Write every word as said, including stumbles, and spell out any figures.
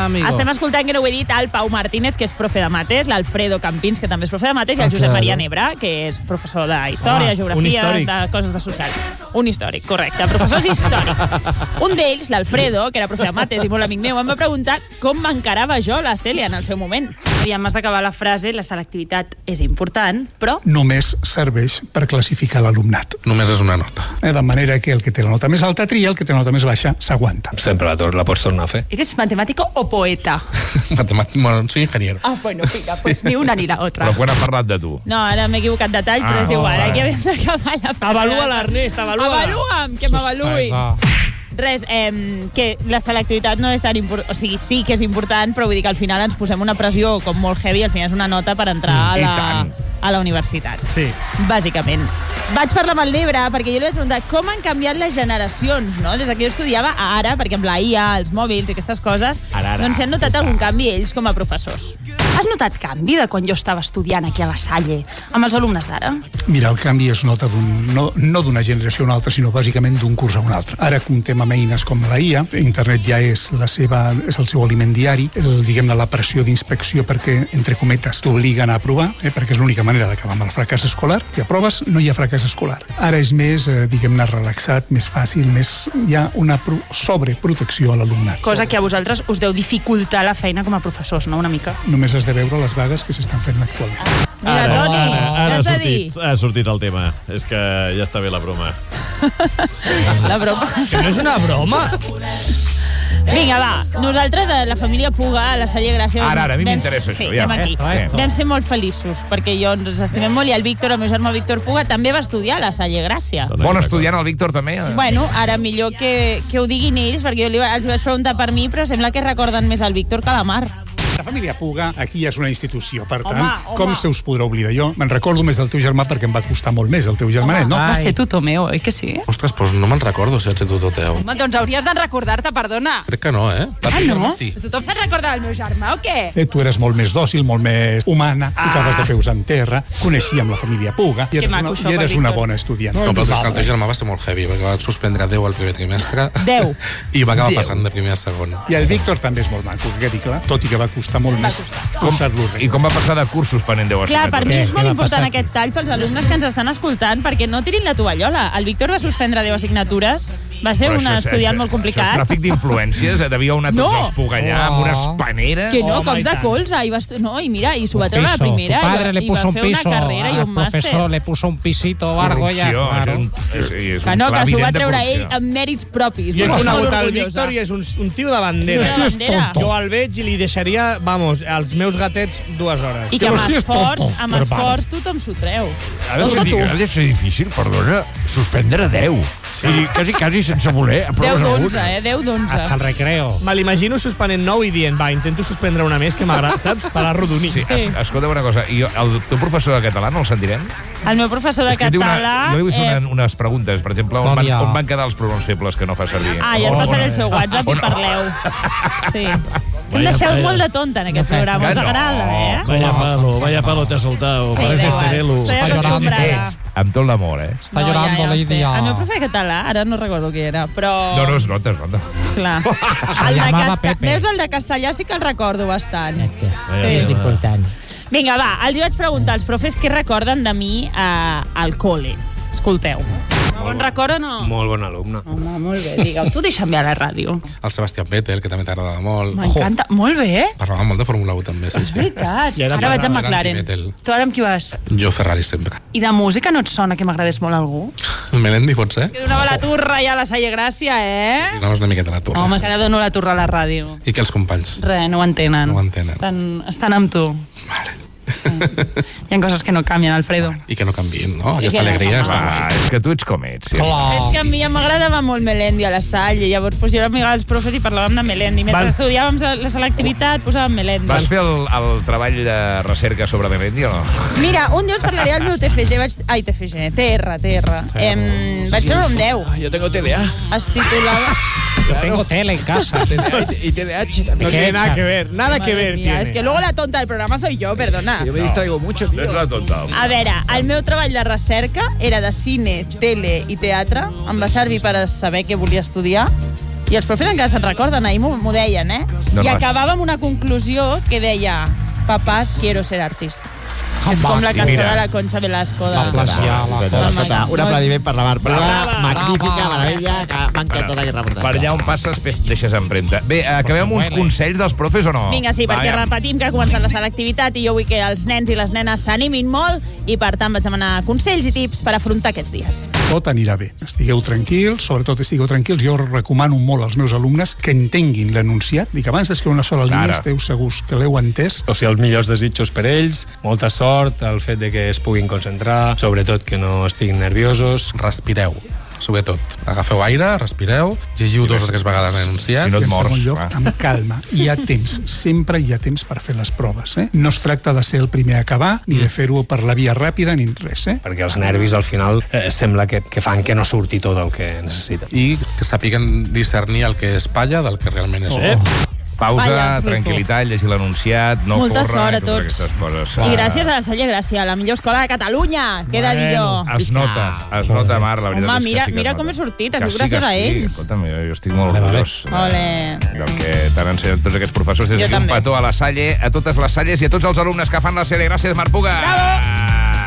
amigo. Estem escoltant, que no ho he dit, el Pau Martínez, que és profe de mates, l'Alfredo Campins, que també és profe de mates, i el Ah, Josep claro. Maria Nebra, que és professor de història, Ah, de un geografia, històric. de coses de socials. Un històric, correcte. Professors històrics. Un d'ells, l'Alfredo, que era profe de mates i molt amic meu, em va preguntar com m'encarava jo la Cèlia en el seu moment. I m'has d'acabar la frase, la selectivitat és important, però... Només serveix per classificar l'alumnat. Només és una nota. Eh, de manera que el que té la nota més alta tria, el que té la nota més baixa s'aguanta. Sempre la, la pots tornar a fer. ¿Eres matemático o poeta? Matemàtic, bueno, soy ingeniero. Ah, bueno, vinga, pues ni una ni la otra. Però quan ha parlat de tu? No, ara m'he equivocat de tall, però Ah, és igual. vale. Aquí hem d'acabar la frase. Avalua l'Ernest, avalua-la. Avalua'm, que m'avaluï. Res, eh, que la selectivitat no és tan important, o sigui, sí que és important, però vull dir que al final ens posem una pressió com molt heavy, al final és una nota per entrar a I la, tant. a la universitat. Sí. Bàsicament. Vaig parlar amb el Nebra perquè jo li vaig preguntar com han canviat les generacions, no? Des que jo estudiava a ara, perquè amb la I A, els mòbils i aquestes coses, Ara, ara. doncs si han notat algun canvi ells com a professors. Has notat canvi de quan jo estava estudiant aquí a la Salle amb els alumnes d'ara? Mira, el canvi es nota d'un, no, no d'una generació a una altra, sinó bàsicament d'un curs a un altre. Ara comptem amb eines com la I A, internet ja és, la seva, és el seu aliment diari, el, diguem-ne, la pressió d'inspecció perquè, entre cometes, t'obliguen a aprovar, eh, perquè és l'única manera d'acabar amb el fracàs escolar. Si aproves, no hi ha fracàs escolar. Ara és més, eh, diguem-ne, relaxat, més fàcil, més, hi ha una pro, sobreprotecció a l'alumnat. Cosa que a vosaltres us deu dificultar la feina com a professors, no? Una mica. Només has de veure les vagues que s'estan fent actualment. Mira, Ara, Toni, ara, què ara ha has de dir? sortit, ha sortit el tema. És que ja està bé la broma. La broma. Que no és una broma. Vinga, va. Nosaltres, a la família Puga, a la Salle Gràcia... Ara, ara, a mi vam- m'interessa sí, això, ja. anem aquí. Eh, Vam ser molt feliços, perquè jo ens estimem molt, i el Víctor, el meu germà Víctor Puga, també va estudiar a la Salle Gràcia. Bon estudiant, el Víctor, també? Bueno, ara millor que, que ho diguin ells, perquè jo li, va- els vaig preguntar per mi, però sembla que recorden més el Víctor que la Mar. La família Puga aquí és una institució, per tant, Home, home. com se us podrà oblidar? Jo me'n recordo més del teu germà perquè em va costar molt més el teu germanet, no? Va ser tu, Tomeu, oi que sí? Ostres, doncs no me'n recordo si vaig ser tu o teu. Home, doncs hauries de recordar-te, perdona. Crec que no, eh? Ah, no? Sí. Tothom se'n recorda del meu germà o què? Eh, tu eres molt més dòcil, molt més humana, Ah. tocaves de peus en terra, coneixíem la família Puga i eres, maco, una, això, i eres per una Víctor. bona estudiant. No, però és que el teu germà va ser molt heavy, perquè va suspendre deu al primer trimestre. Deu. I va acabar passant de primer a segon. I el Víctor també és molt maco, que quedi clar, tot i que va costar molt més posar-lo I com va passar de cursos penent deu Clar, per mi és Què molt va important passar aquest tall pels alumnes que ens estan escoltant, perquè no tirin la tovallola. El Víctor va suspendre deu assignatures, va ser un estudiant molt Això és complicat. tràfic d'influències, eh? Devia anar tots No. els Puga allà amb unes Oh. paneres. Que no, Home, cops i de tant. colze, i va, estu- no, i mira, i s'ho va Un treure la piso. primera, Tu padre i, le i va puso un fer una piso carrera i al un màster. profesor, le puso un pisito o algo ya. Corrupció, és Claro. un, és, és Que un no, clar que s'ho va evident de treure ell corrupció. amb mèrits propis. Jo he Jo estic conegut molt el orgullosa. Víctor i és un, un tio de bandera. Una bandera. Jo el veig i li deixaria, vamos, els meus gatets dues hores. I que amb si és esforç, tonto, amb però esforç tothom s'ho treu. Ha de, Escolta ser, tu, ha de ser difícil, perdona, suspendre deu. Sí. I quasi, quasi sense voler. deu aproves d'onze, alguna. eh, deu d'onze. Hasta el recreo. Me l'imagino suspenent nou i dient, va, intento suspendre una més que m'agrada, saps? Per arrodonir. Sí, es, escolta una cosa, i jo, el teu professor de català no el sentirem? El meu professor de És que té una, català... jo li vull fer eh, una, unes preguntes, per exemple, on Bon van, dia. on van quedar els pronoms febles que no fa servir? Ah, ja et passaré el seu WhatsApp i parleu. Sí. Em deixeu molt de tonta en aquest programa, Que us no. agrada, eh? Vaya palo, vaya palo te ha soltado. Sí, Pareces da igual. Terelu. Estoy Está llorando. acostumbrada. Ets, amb tot l'amor, eh? Està llorando la ho sé. Lídia. El meu profe de català, ara no recordo qui era, però... No, no es nota, es nota. Clar. Se El de llamava casta... Pepe. Veus, el de castellà sí que el recordo bastant. És Sí. important. Vinga, va, els hi vaig preguntar als profes què recorden de mi eh, al col·le. Escolteu. Bon record o no? Molt bon alumne. Home, molt bé, digue'm. Tu deixa'm ja a la ràdio. El Sebastián Vettel, que també t'agradava molt. M'encanta. Molt bé, eh? Parlava molt de Fórmula u, també, sí, És sí. veritat. I ara Ara vaig amb parla McLaren. d'Anti-Vettel. Tu ara amb qui vas? Jo Ferrari sempre. I de música no et sona que m'agradés molt algú? Melendi, pot ser? Que donava la turra ja a la Salle Gràcia, eh? I anaves una miqueta a la torre. Home, que ara dono la turra a la ràdio. I que els companys? Res, no ho entenen. No ho entenen. Estan, estan amb tu. Vale. Hi ha coses que no canvien, Alfredo. I que no canviïn, no? Aquesta que no, alegria home. està Va, guai. és que tu ets com ets. Sí. És que a mi ja m'agradava molt Melendi a la Salle, llavors pues, jo era amiga dels profes i parlàvem de Melendi. Mentre Val. estudiàvem la selectivitat posàvem Melendi. Vas fer el, el treball de recerca sobre Melendi o no? Mira, un dia us parlaré del meu T F G, vaig... ai, T F G, T R, T R. Em, vaig treure un deu. Yo tengo T D A. Es titulava... Yo tengo tele en casa. Y T D A H también. No tiene nada que ver, nada que Madre ver mía, tiene. es que luego la tonta del programa soy yo, perdona. Yo me distraigo mucho, tío. És la tonta. A veure, el meu treball de recerca era de cine, tele i teatre. Em va servir per saber què volia estudiar. I els profes encara se'n recorden, ahir m'ho m'ho deien, eh? No, I no, acabava amb una conclusió que deia papás, quiero ser artista. És com la I cançó mira. de la Concha Velasco. De... Plaça, la Escolta, Un aplaudiment per la Mar. Programa Brava, magnífica, brava. meravella, que m'ha encantat aquest reportatge. Per allà on passes, després deixes empremta. Bé, acabem amb uns consells dels profes o no? Vinga, sí, perquè Va, repetim que ha començat la selectivitat i jo vull que els nens i les nenes s'animin molt i, per tant, vaig demanar consells i tips per afrontar aquests dies. Tot anirà bé. Estigueu tranquils, sobretot estigueu tranquils. Jo recomano molt als meus alumnes que entenguin l'enunciat. Dic, abans d'escriure una sola línia, Ara. esteu segurs que l'heu entès. O sigui, els millors desitjos per ells, molta sort, el fet de que es puguin concentrar, sobretot que no estiguin nerviosos. Respireu, sobretot. Agafeu aire, respireu, llegiu dos o tres vegades l'enunciat. Si no I et en mors. segon lloc, va. amb calma. Hi ha temps, sempre hi ha temps per fer les proves. Eh? No es tracta de ser el primer a acabar, ni de fer-ho per la via ràpida, ni res. Eh? Perquè els nervis, al final, eh, sembla que, que fan que no surti tot el que necessiten. I que sàpiguen discernir el que és palla del que realment és Eh? Pausa, Vaya, tranquil·litat, llegir l'anunciat, no Molta córrer, sort a i totes tots. aquestes coses. I gràcies a la Celia Gràcia, la millor escola de Catalunya. Queda dir jo. Es nota, es nota, Mar, la veritat Home, és que mira- sí que es mira nota. com he sortit, ha Que sigut gràcies que a sí. ells. Escolta'm, jo, jo estic molt Vale, vale. orgullós de- Ole. del que t'han ensenyat tots aquests professors. Des Jo d'aquí un també. petó a la Salle, a totes les Salles i a tots els alumnes que fan la sèrie. Gràcies, Marc Puga. Bravo!